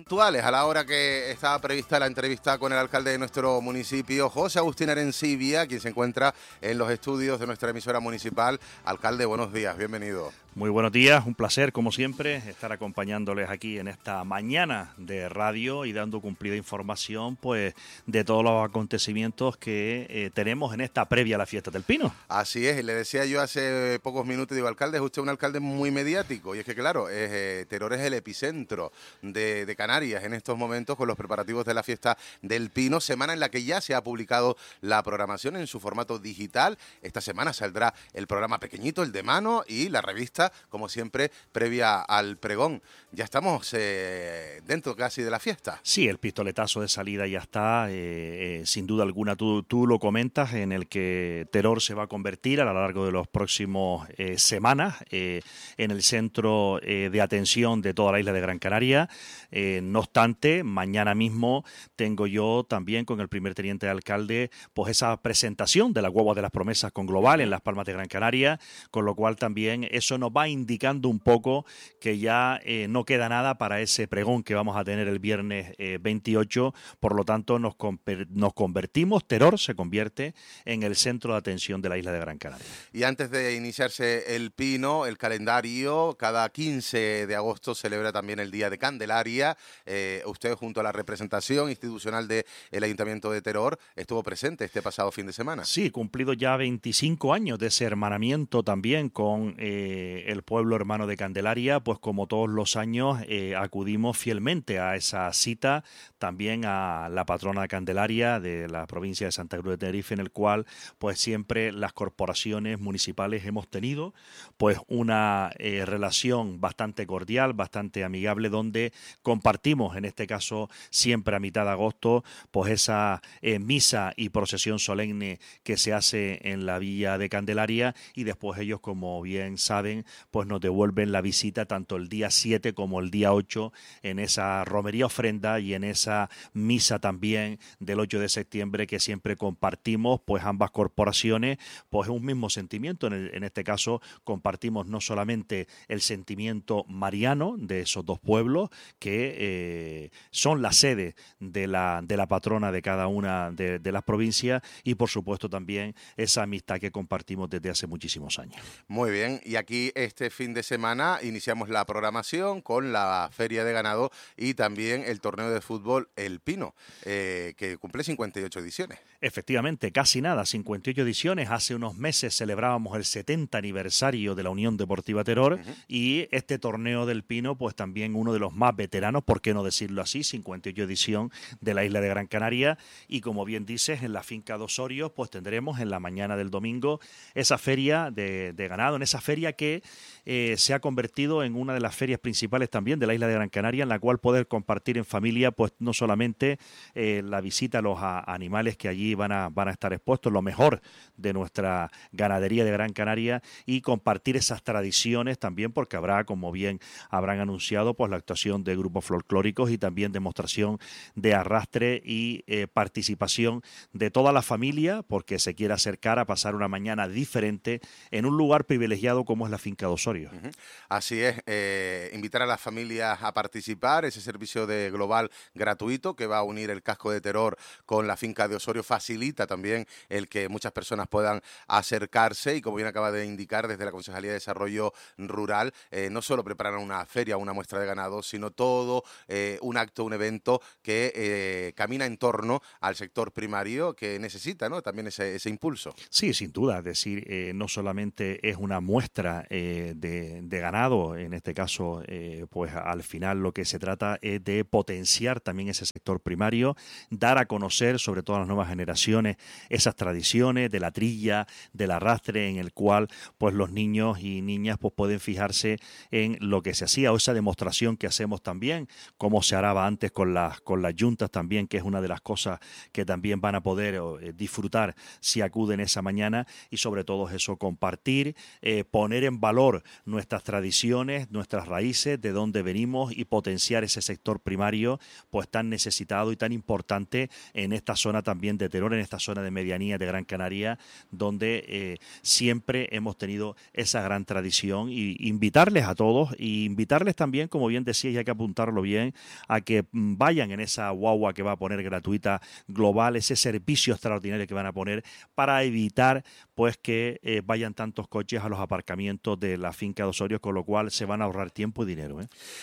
puntuales a la hora que estaba prevista la entrevista con el alcalde de nuestro municipio, José Agustín Arencibia, quien se encuentra en los estudios de nuestra emisora municipal. Alcalde, buenos días, bienvenido. Muy buenos días, un placer, como siempre, estar acompañándoles aquí en esta mañana de radio y dando cumplida información, pues, de todos los acontecimientos que tenemos en esta previa a la fiesta del Pino. Así es, le decía yo hace pocos minutos, digo, alcalde, es usted un alcalde muy mediático, y es que, claro, Teror es el epicentro de Canarias en estos momentos con los preparativos de la fiesta del Pino, semana en la que ya se ha publicado la programación en su formato digital. Esta semana saldrá el programa pequeñito, el de mano, y la revista, como siempre, previa al pregón. Ya estamos dentro casi de la fiesta. Sí, el pistoletazo de salida ya está, sin duda alguna, tú lo comentas, en el que Teror se va a convertir a lo largo de los próximos semanas en el centro de atención de toda la isla de Gran Canaria. No obstante, mañana mismo tengo yo también con el primer teniente de alcalde pues esa presentación de la Guagua de las Promesas con Global en Las Palmas de Gran Canaria, con lo cual también eso nos va indicando un poco que ya no queda nada para ese pregón que vamos a tener el viernes 28, por lo tanto nos convertimos, Teror se convierte en el centro de atención de la isla de Gran Canaria. Y antes de iniciarse el Pino, el calendario, cada 15 de agosto celebra también el Día de Candelaria. Usted, junto a la representación institucional del Ayuntamiento de Teror, estuvo presente este pasado fin de semana. Sí, cumplido ya 25 años de ese hermanamiento también con el pueblo hermano de Candelaria, pues como todos los años acudimos fielmente a esa cita, también a la patrona de Candelaria de la provincia de Santa Cruz de Tenerife, en el cual pues siempre las corporaciones municipales hemos tenido pues una relación bastante cordial, bastante amigable, donde compartimos, en este caso siempre a mitad de agosto, pues esa misa y procesión solemne que se hace en la villa de Candelaria, y después ellos, como bien saben, pues nos devuelven la visita tanto el día 7 como el día 8 en esa romería ofrenda y en esa misa también del 8 de septiembre que siempre compartimos, pues ambas corporaciones, pues un mismo sentimiento. En este caso compartimos no solamente el sentimiento mariano de esos dos pueblos que son la sede de la patrona de cada una de las provincias, y por supuesto también esa amistad que compartimos desde hace muchísimos años. Muy bien, y aquí este fin de semana iniciamos la programación con la Feria de Ganado y también el torneo de fútbol El Pino, que cumple 58 ediciones. Efectivamente, casi nada, 58 ediciones. Hace unos meses celebrábamos el 70 aniversario de la Unión Deportiva Teror, y este torneo del Pino, pues también uno de los más veteranos, por qué no decirlo así, 58 edición de la isla de Gran Canaria, y como bien dices, en la finca de Osorio, pues tendremos en la mañana del domingo esa feria de ganado, en esa feria que se ha convertido en una de las ferias principales también de la isla de Gran Canaria, en la cual poder compartir en familia, pues no solamente la visita a los animales que allí van a estar expuestos, lo mejor de nuestra ganadería de Gran Canaria, y compartir esas tradiciones también, porque habrá, como bien habrán anunciado, pues la actuación de grupos folclóricos y también demostración de arrastre y participación de toda la familia, porque se quiere acercar a pasar una mañana diferente en un lugar privilegiado como es la finca de Osorio. Así es, invitar a las familias a participar, ese servicio de Global gratuito que va a unir el casco de Teror con la finca de Osorio facilita también el que muchas personas puedan acercarse, y como bien acaba de indicar desde la Concejalía de Desarrollo Rural, no solo preparan una feria, una muestra de ganado, sino todo un acto, un evento que camina en torno al sector primario, que necesita, ¿no?, también ese impulso. Sí, sin duda, es decir, no solamente es una muestra de ganado, en este caso, pues al final lo que se trata es de potenciar también ese sector primario, dar a conocer, sobre todo a las nuevas generaciones, esas tradiciones de la trilla, del arrastre, en el cual pues los niños y niñas pues pueden fijarse en lo que se hacía, o esa demostración que hacemos también, cómo se hará antes con las yuntas también, que es una de las cosas que también van a poder disfrutar si acuden esa mañana, y sobre todo eso, compartir, poner en valor nuestras tradiciones, nuestras raíces, de dónde venimos, y potenciar ese sector primario pues tan necesitado y tan importante en esta zona también de Teror, en esta zona de medianía de Gran Canaria, donde siempre hemos tenido esa gran tradición, y invitarles a todos, y invitarles también, como bien decía, y hay que apuntarlo bien, también a que vayan en esa guagua que va a poner gratuita Global, ese servicio extraordinario que van a poner para evitar pues que vayan tantos coches a los aparcamientos de la finca de Osorio, con lo cual se van a ahorrar tiempo y dinero.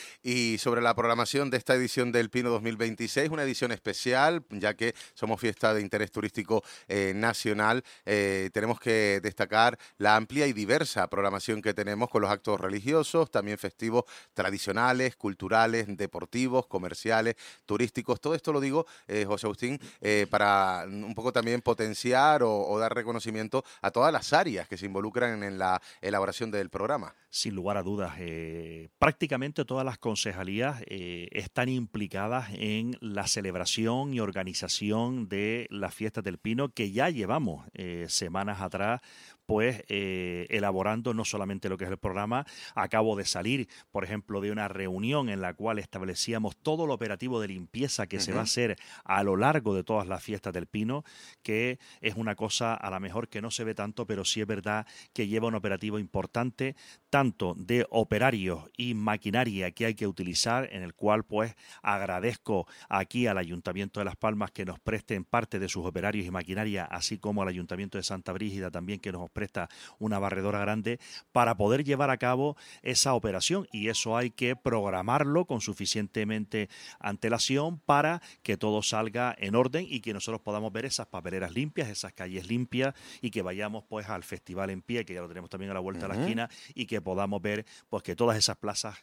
Y sobre la programación de esta edición del Pino 2026, una edición especial, ya que somos fiesta de interés turístico nacional, tenemos que destacar la amplia y diversa programación que tenemos con los actos religiosos, también festivos tradicionales, culturales, deportivos, comerciales, turísticos. Todo esto lo digo, José Agustín, para un poco también potenciar o dar reconocimiento a todas las áreas que se involucran en la elaboración del programa. Sin lugar a dudas, prácticamente todas las concejalías están implicadas en la celebración y organización de las fiestas del Pino, que ya llevamos semanas atrás pues elaborando no solamente lo que es el programa. Acabo de salir, por ejemplo, de una reunión en la cual establecíamos todo el operativo de limpieza que se va a hacer a lo largo de todas las fiestas del Pino, que es una cosa a lo mejor que no se ve tanto, pero sí es verdad que lleva un operativo importante, tanto de operarios y maquinaria que hay que utilizar, en el cual pues agradezco aquí al Ayuntamiento de Las Palmas que nos presten parte de sus operarios y maquinaria, así como al Ayuntamiento de Santa Brígida también, que nos presta una barredora grande para poder llevar a cabo esa operación, y eso hay que programarlo con suficientemente antelación para que todo salga en orden y que nosotros podamos ver esas papeleras limpias, esas calles limpias, y que vayamos pues al festival en pie, que ya lo tenemos también a la vuelta de la esquina, y que podamos ver pues que todas esas plazas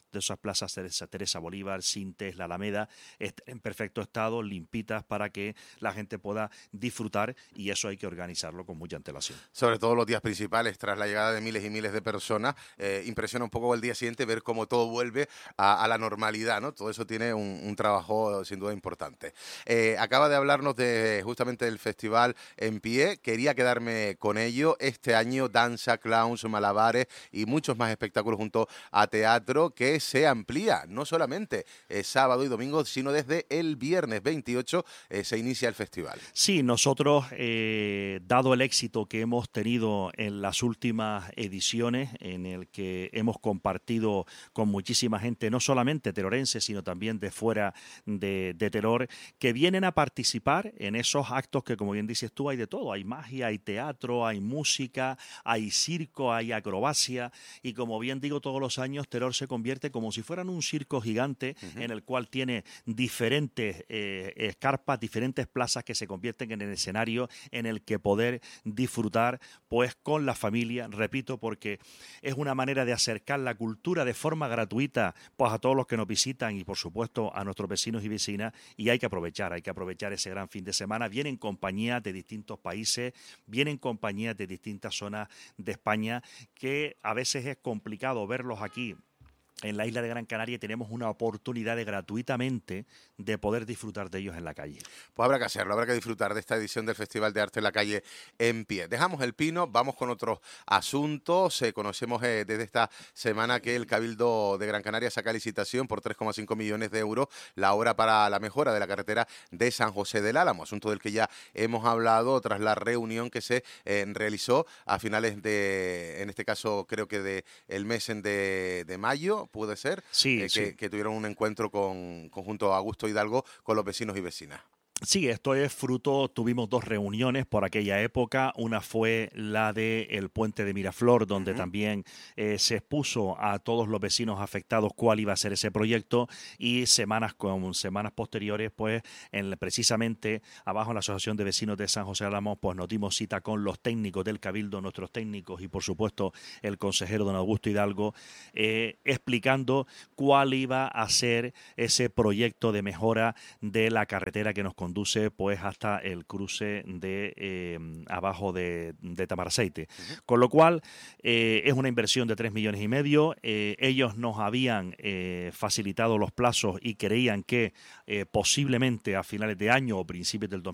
Teresa Bolívar, Sintes, la Alameda, estén en perfecto estado, limpitas, para que la gente pueda disfrutar, y eso hay que organizarlo con mucha antelación. Sobre todo los días principales, tras la llegada de miles y miles de personas, impresiona un poco el día siguiente ver cómo todo vuelve a la normalidad, ¿no? Todo eso tiene un trabajo sin duda importante. Acaba de hablarnos justamente del festival en pie, quería quedarme con ello. Este año danza, clowns, malabares y muchos más espectáculos junto a teatro, que se amplía, no solamente sábado y domingo, sino desde el viernes 28 se inicia el festival. Sí, nosotros, dado el éxito que hemos tenido en las últimas ediciones, en el que hemos compartido con muchísima gente, no solamente terorense, sino también de fuera de Teror, que vienen a participar en esos actos que, como bien dices tú, hay de todo. Hay magia, hay teatro, hay música, hay circo, hay acrobacia, y como bien digo, todos los años Teror se convierte como si fueran un circo gigante en el cual tiene diferentes escarpas, diferentes plazas que se convierten en el escenario en el que poder disfrutar pues con la familia, repito, porque es una manera de acercar la cultura de forma gratuita pues a todos los que nos visitan y por supuesto a nuestros vecinos y vecinas, y hay que aprovechar ese gran fin de semana. Vienen compañías de distintos países, vienen compañías de distintas zonas de España, que a veces es complicado verlos aquí en la isla de Gran Canaria, y tenemos una oportunidad de gratuitamente de poder disfrutar de ellos en la calle. Pues habrá que hacerlo, habrá que disfrutar de esta edición del Festival de Arte en la Calle en pie. Dejamos el Pino, vamos con otros asuntos. Conocemos desde esta semana que el Cabildo de Gran Canaria saca licitación por 3,5 millones de euros la obra para la mejora de la carretera de San José del Álamo, asunto del que ya hemos hablado tras la reunión que se realizó a finales en este caso creo que el mes de mayo, puede ser, sí, sí. Que tuvieron un encuentro junto a Augusto Hidalgo con los vecinos y vecinas. Sí, esto es fruto, tuvimos dos reuniones por aquella época, una fue la del puente de Miraflor, donde también se expuso a todos los vecinos afectados cuál iba a ser ese proyecto, y semanas posteriores, pues precisamente abajo en la Asociación de Vecinos de San José de Álamo, pues nos dimos cita con los técnicos del Cabildo, nuestros técnicos, y por supuesto el consejero don Augusto Hidalgo, explicando cuál iba a ser ese proyecto de mejora de la carretera que nos conduce pues hasta el cruce de abajo de Tamaraceite. Con lo cual es una inversión de 3,5 millones. Ellos nos habían facilitado los plazos y creían que posiblemente a finales de año o principios del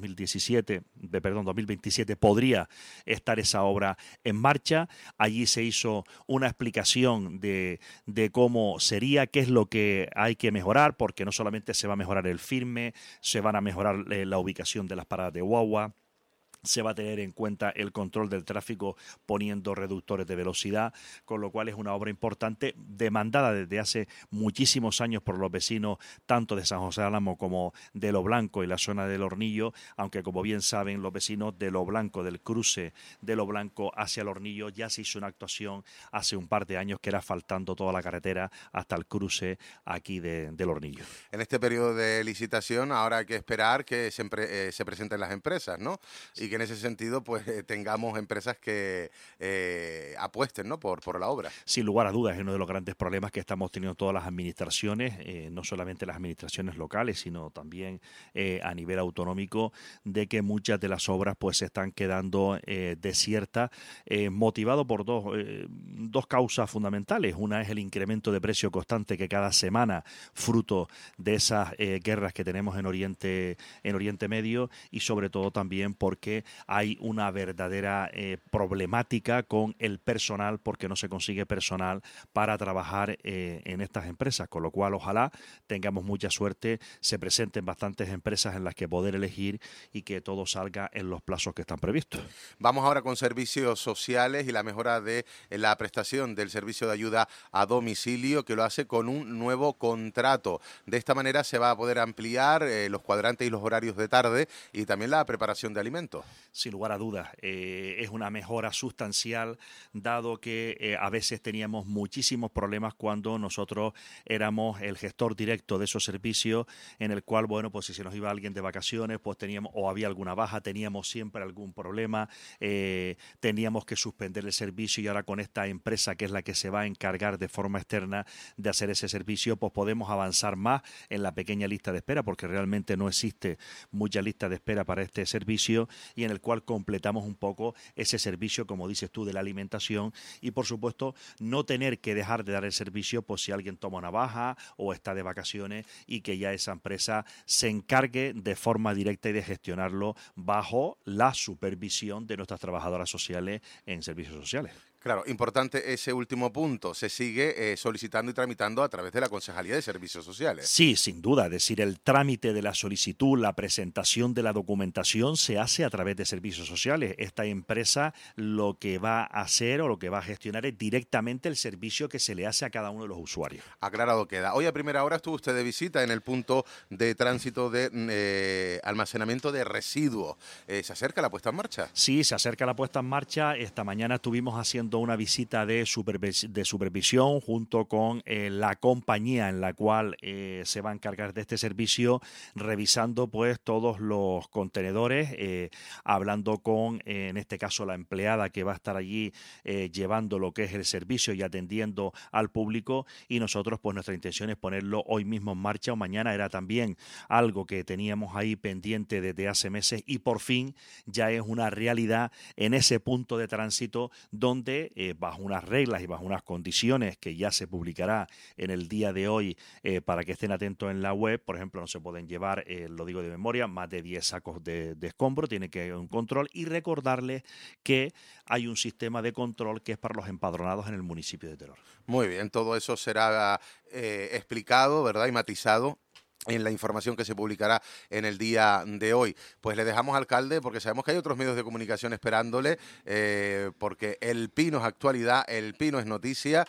2027 podría estar esa obra en marcha. Allí se hizo una explicación de cómo sería, qué es lo que hay que mejorar, porque no solamente se va a mejorar el firme, se van a mejorar la ubicación de las paradas de guagua, se va a tener en cuenta el control del tráfico poniendo reductores de velocidad, con lo cual es una obra importante, demandada desde hace muchísimos años por los vecinos, tanto de San José de Álamo como de Lo Blanco y la zona del Hornillo, aunque como bien saben los vecinos de Lo Blanco, del cruce de Lo Blanco hacia el Hornillo, ya se hizo una actuación hace un par de años que era asfaltando toda la carretera hasta el cruce aquí del Hornillo. En este periodo de licitación ahora hay que esperar que se presenten las empresas, ¿no? Y que en ese sentido pues tengamos empresas que apuesten, ¿no? por la obra. Sin lugar a dudas, es uno de los grandes problemas que estamos teniendo todas las administraciones, no solamente las administraciones locales, sino también a nivel autonómico, de que muchas de las obras pues se están quedando desiertas, motivado por dos causas fundamentales. Una es el incremento de precio constante que cada semana, fruto de esas guerras que tenemos en Oriente Medio, y sobre todo también porque hay una verdadera problemática con el personal, porque no se consigue personal para trabajar en estas empresas, con lo cual ojalá tengamos mucha suerte, se presenten bastantes empresas en las que poder elegir y que todo salga en los plazos que están previstos. Vamos ahora con servicios sociales y la mejora de la prestación del servicio de ayuda a domicilio, que lo hace con un nuevo contrato. De esta manera se va a poder ampliar los cuadrantes y los horarios de tarde y también la preparación de alimentos. Sin lugar a dudas, es una mejora sustancial, dado que a veces teníamos muchísimos problemas cuando nosotros éramos el gestor directo de esos servicios, en el cual, bueno, pues si se nos iba alguien de vacaciones, pues teníamos, o había alguna baja, teníamos siempre algún problema, teníamos que suspender el servicio, y ahora con esta empresa que es la que se va a encargar de forma externa de hacer ese servicio, pues podemos avanzar más en la pequeña lista de espera, porque realmente no existe mucha lista de espera para este servicio, y en el cual completamos un poco ese servicio, como dices tú, de la alimentación, y por supuesto no tener que dejar de dar el servicio pues si alguien toma una baja o está de vacaciones, y que ya esa empresa se encargue de forma directa y de gestionarlo bajo la supervisión de nuestras trabajadoras sociales en servicios sociales. Claro, importante ese último punto. Se sigue solicitando y tramitando a través de la Concejalía de Servicios Sociales. Sí, sin duda. Es decir, el trámite de la solicitud, la presentación de la documentación se hace a través de Servicios Sociales. Esta empresa lo que va a hacer o lo que va a gestionar es directamente el servicio que se le hace a cada uno de los usuarios. Aclarado queda. Hoy a primera hora estuvo usted de visita en el punto de tránsito de almacenamiento de residuos. ¿Se acerca la puesta en marcha? Sí, se acerca la puesta en marcha. Esta mañana estuvimos haciendo una visita de supervisión junto con la compañía en la cual se va a encargar de este servicio, revisando pues todos los contenedores, hablando con, en este caso, la empleada que va a estar allí llevando lo que es el servicio y atendiendo al público, y nosotros pues nuestra intención es ponerlo hoy mismo en marcha o mañana. Era también algo que teníamos ahí pendiente desde hace meses, y por fin ya es una realidad en ese punto de tránsito donde bajo unas reglas y bajo unas condiciones que ya se publicará en el día de hoy para que estén atentos en la web. Por ejemplo, no se pueden llevar, lo digo de memoria, más de 10 sacos de escombro, tiene que haber un control, y recordarles que hay un sistema de control que es para los empadronados en el municipio de Teror. Muy bien, todo eso será explicado, ¿verdad? Y matizado en la información que se publicará en el día de hoy. Pues le dejamos, alcalde, porque sabemos que hay otros medios de comunicación esperándole, porque el Pino es actualidad, el Pino es noticia,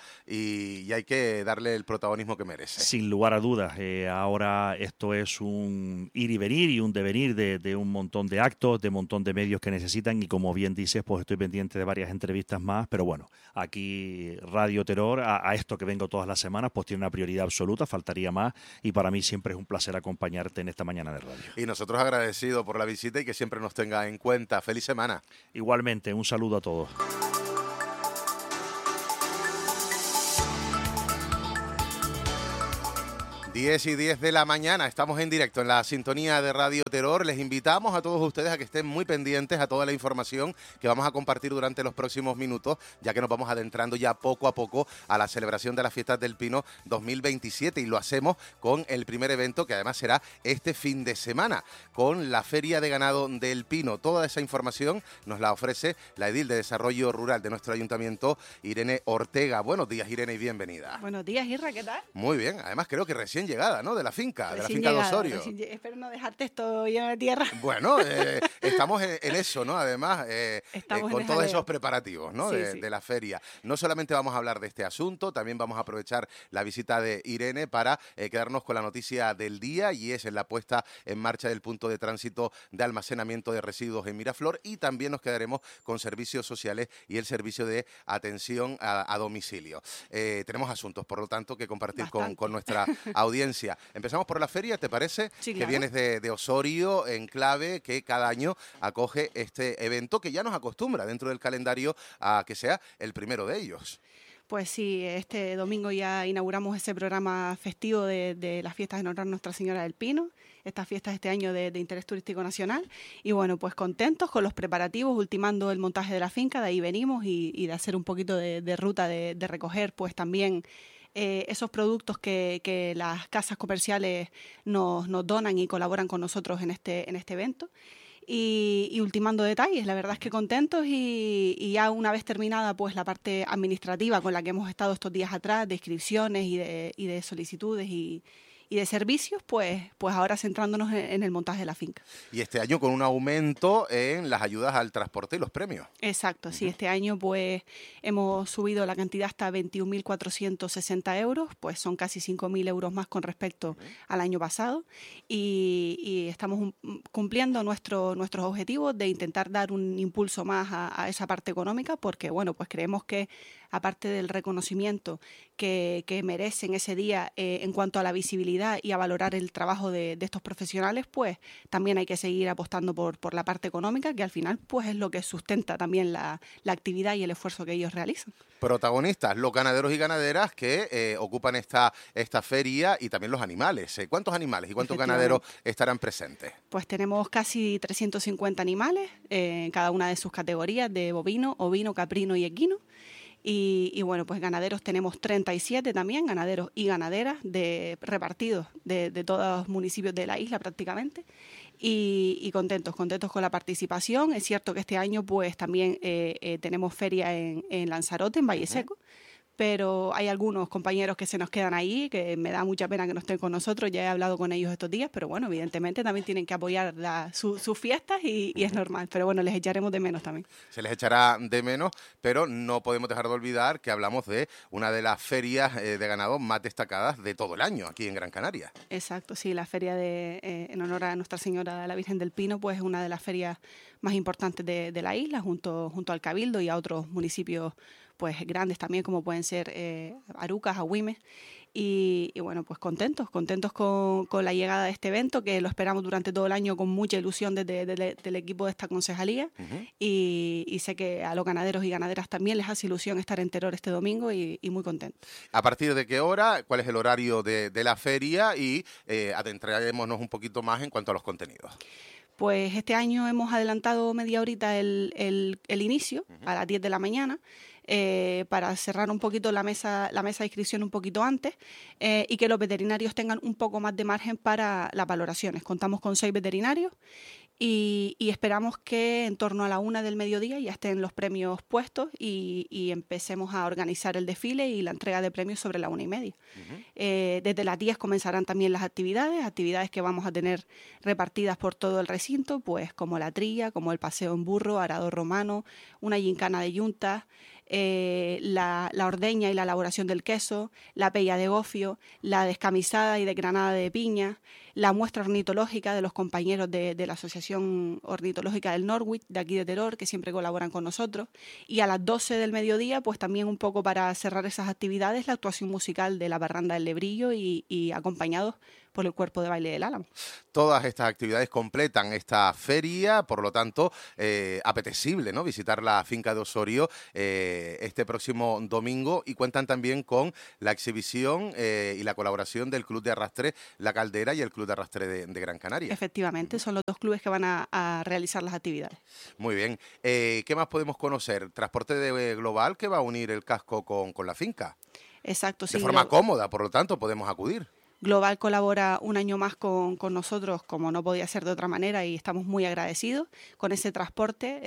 y hay que darle el protagonismo que merece. Sin lugar a dudas, ahora esto es un ir y venir y un devenir de un montón de actos, de un montón de medios que necesitan, y como bien dices, pues estoy pendiente de varias entrevistas más, pero bueno, aquí Radio Terror, a esto que vengo todas las semanas, pues tiene una prioridad absoluta, faltaría más, y para mí siempre es un placer acompañarte en esta mañana de radio. Y nosotros agradecidos por la visita y que siempre nos tenga en cuenta. ¡Feliz semana! Igualmente, un saludo a todos. 10:10 de la mañana, estamos en directo en la sintonía de Radio Terror. Les invitamos a todos ustedes a que estén muy pendientes a toda la información que vamos a compartir durante los próximos minutos, ya que nos vamos adentrando ya poco a poco a la celebración de las Fiestas del Pino 2027, y lo hacemos con el primer evento, que además será este fin de semana, con la Feria de Ganado del Pino. Toda esa información nos la ofrece la edil de Desarrollo Rural de nuestro ayuntamiento, Irene Ortega. Buenos días, Irene, y bienvenida. Buenos días, Irra, ¿qué tal? Muy bien, además creo que recién recién llegada, ¿no? De la finca, de la Recién finca de llegada, Osorio. espero no dejarte esto lleno de tierra. Bueno, estamos en eso, ¿no? Además, Estamos con en todos jaleo. esos preparativos, ¿no? Sí, De la feria. No solamente vamos a hablar de este asunto, también vamos a aprovechar la visita de Irene para quedarnos con la noticia del día, y es en la puesta en marcha del punto de tránsito de almacenamiento de residuos en Miraflor, y también nos quedaremos con servicios sociales y el servicio de atención a domicilio. Tenemos asuntos, por lo tanto, que compartir con nuestra audiencia. Empezamos por la feria, ¿te parece? Sí, Que claro. vienes de Osorio, enclave, que cada año acoge este evento que ya nos acostumbra dentro del calendario a que sea el primero de ellos. Pues sí, este domingo ya inauguramos ese programa festivo de las fiestas en honor a Nuestra Señora del Pino, estas fiestas este año de interés turístico nacional, y bueno, pues contentos con los preparativos, ultimando el montaje de la finca, de ahí venimos, y de hacer un poquito de ruta, de recoger pues también esos productos que las casas comerciales nos donan y colaboran con nosotros en este evento. Y ultimando detalles, la verdad es que contentos, y ya una vez terminada pues la parte administrativa con la que hemos estado estos días atrás, de inscripciones y de solicitudes y de servicios, pues ahora centrándonos en el montaje de la finca. Y este año con un aumento en las ayudas al transporte y los premios. Exacto, sí, este año pues hemos subido la cantidad hasta 21.460 euros, pues son casi 5.000 euros más con respecto al año pasado, y estamos cumpliendo nuestros objetivos de intentar dar un impulso más a esa parte económica, porque bueno, pues creemos que aparte del reconocimiento que merecen ese día en cuanto a la visibilidad y a valorar el trabajo de estos profesionales, pues también hay que seguir apostando por la parte económica, que al final pues es lo que sustenta también la actividad y el esfuerzo que ellos realizan. Protagonistas, los ganaderos y ganaderas que ocupan esta feria, y también los animales. ¿Cuántos animales y cuántos ganaderos estarán presentes? Pues tenemos casi 350 animales, en cada una de sus categorías, de bovino, ovino, caprino y equino. Y bueno, pues ganaderos tenemos 37 también, ganaderos y ganaderas repartidos de todos los municipios de la isla prácticamente, y contentos con la participación. Es cierto que este año pues también tenemos feria en Lanzarote, en Valle Seco, pero hay algunos compañeros que se nos quedan ahí, que me da mucha pena que no estén con nosotros. Ya he hablado con ellos estos días, pero bueno, evidentemente también tienen que apoyar sus fiestas, y es normal, pero bueno, les echaremos de menos también. Se les echará de menos, pero no podemos dejar de olvidar que hablamos de una de las ferias de ganado más destacadas de todo el año aquí en Gran Canaria. Exacto, sí, la feria en honor a Nuestra Señora de la Virgen del Pino, pues es una de las ferias más importantes de la isla, junto al Cabildo y a otros municipios pues grandes también, como pueden ser Arucas, Agüimes, y bueno, pues contentos con la llegada de este evento, que lo esperamos durante todo el año con mucha ilusión desde el equipo de esta concejalía, y sé que a los ganaderos y ganaderas también les hace ilusión estar en Teror este domingo, y muy contentos. ¿A partir de qué hora? ¿Cuál es el horario de la feria? Y adentrémonos un poquito más en cuanto a los contenidos. Pues este año hemos adelantado media horita el inicio, a las 10 de la mañana, para cerrar un poquito la mesa de inscripción un poquito antes, y que los veterinarios tengan un poco más de margen para las valoraciones. Contamos con 6 veterinarios, y esperamos que en torno a la 1 del mediodía ya estén los premios puestos, y empecemos a organizar el desfile y la entrega de premios sobre la 1:30. Desde las 10 comenzarán también las actividades que vamos a tener repartidas por todo el recinto, pues como la trilla, como el paseo en burro, arado romano, una gincana de yuntas, la ordeña y la elaboración del queso, la pella de gofio, la descamisada y desgranada de piña, la muestra ornitológica de los compañeros de la Asociación Ornitológica del Norwich, de aquí de Teror, que siempre colaboran con nosotros, y a las 12 del mediodía, pues también un poco para cerrar esas actividades, la actuación musical de la Parranda del Lebrillo, y acompañados por el Cuerpo de Baile del Álamo. Todas estas actividades completan esta feria, por lo tanto, apetecible, ¿no?, visitar la finca de Osorio este próximo domingo, y cuentan también con la exhibición y la colaboración del Club de Arrastre La Caldera y el Club de Arrastre de Gran Canaria. Efectivamente, son los dos clubes que van a realizar las actividades. Muy bien. ¿Qué más podemos conocer? Transporte global que va a unir el casco con la finca. Exacto, sí. De forma cómoda, por lo tanto, podemos acudir. Global colabora un año más con nosotros, como no podía ser de otra manera, y estamos muy agradecidos con ese transporte.